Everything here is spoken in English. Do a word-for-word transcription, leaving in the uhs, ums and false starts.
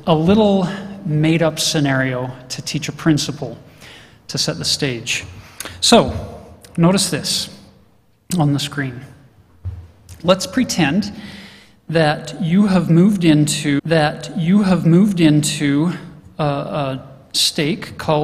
a little made-up scenario to teach a principle to set the stage. So, notice this on the screen. Let's pretend that you have moved into that you have moved into a, a stake called